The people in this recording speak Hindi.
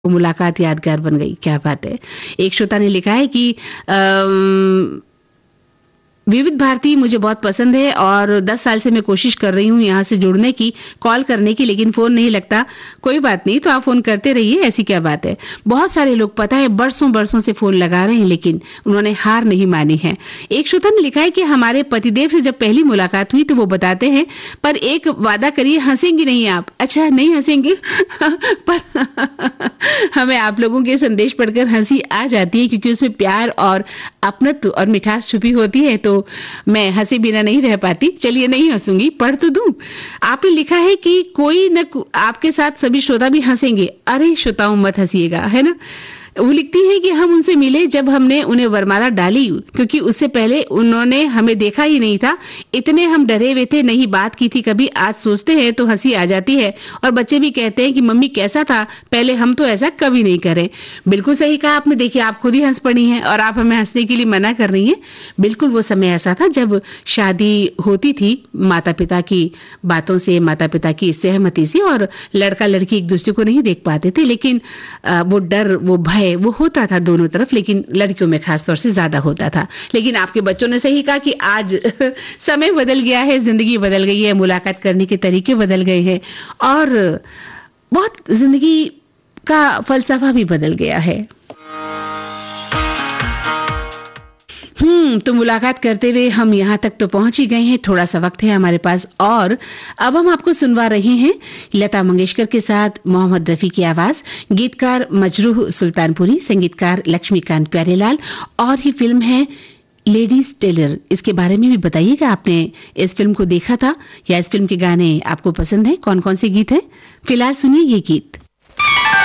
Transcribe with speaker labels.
Speaker 1: मुलाकात यादगार बन गई। क्या बात है। एक श्रोता ने लिखा है कि विविध भारती मुझे बहुत पसंद है और 10 साल से मैं कोशिश कर रही हूँ यहाँ से जुड़ने की, कॉल करने की, लेकिन फ़ोन नहीं लगता। कोई बात नहीं, तो आप फ़ोन करते रहिए, ऐसी क्या बात है। बहुत सारे लोग पता है बरसों बरसों से फ़ोन लगा रहे हैं, लेकिन उन्होंने हार नहीं मानी है। एक श्रोता ने लिखा है कि हमारे पतिदेव से जब पहली मुलाकात हुई तो वो बताते हैं, पर एक वादा करिए, हंसेंगी नहीं आप। अच्छा, नहीं हंसेंगे पर हमें आप लोगों के संदेश पढ़कर हंसी आ जाती है, क्योंकि उसमें प्यार और अपनत्व और मिठास छुपी होती है, तो मैं हंसे बिना नहीं रह पाती। चलिए, नहीं हंसूंगी, पढ़ तो दूं। आपने लिखा है कि कोई न आपके साथ सभी श्रोता भी हंसेंगे। अरे श्रोताओं, मत हंसिएगा, है ना। वो लिखती है कि हम उनसे मिले जब हमने उन्हें वरमाला डाली, क्योंकि उससे पहले उन्होंने हमें देखा ही नहीं था। इतने हम डरे हुए थे, नहीं बात की थी कभी। आज सोचते हैं तो हंसी आ जाती है, और बच्चे भी कहते हैं कि मम्मी कैसा था पहले, हम तो ऐसा कभी नहीं करें। बिल्कुल सही कहा आपने। देखिए, आप खुद ही हंस पड़ी हैं और आप हमें हंसने के लिए मना कर रही हैं। बिल्कुल वो समय ऐसा था जब शादी होती थी माता पिता की बातों से, माता पिता की सहमति से, और लड़का लड़की एक दूसरे को नहीं देख पाते थे, लेकिन वो डर, वो भय वो होता था दोनों तरफ, लेकिन लड़कियों में खास तौर से ज्यादा होता था। लेकिन आपके बच्चों ने सही कहा कि आज समय बदल गया है, जिंदगी बदल गई है, मुलाकात करने के तरीके बदल गए हैं, और बहुत जिंदगी का फलसफा भी बदल गया है। तो मुलाकात करते हुए हम यहाँ तक तो पहुंच ही गए हैं। थोड़ा सा वक्त है हमारे पास, और अब हम आपको सुनवा रहे हैं लता मंगेशकर के साथ मोहम्मद रफ़ी की आवाज, गीतकार मजरूह सुल्तानपुरी, संगीतकार लक्ष्मीकांत प्यारेलाल, और ही फिल्म है लेडीज टेलर। इसके बारे में भी बताइएगा, आपने इस फिल्म को देखा था या इस फिल्म के गाने आपको पसंद है, कौन कौन से गीत हैं। फिलहाल सुनिए ये गीत।